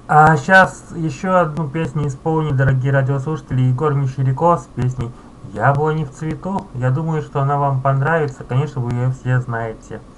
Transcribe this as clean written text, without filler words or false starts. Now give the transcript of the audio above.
А сейчас еще одну песню исполнит, дорогие радиослушатели, Егор Мещеряков с песней «Яблони в цвету». Я думаю, что она вам понравится. Конечно, вы ее все знаете.